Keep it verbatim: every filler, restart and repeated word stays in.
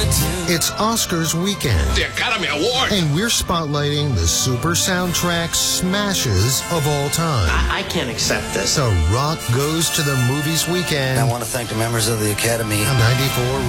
It's Oscars weekend, The Academy Award. and we're spotlighting the super soundtrack smashes of all time. I, I can't accept this. The Rock Goes to the Movies weekend I want to thank the members of the Academy. on ninety-four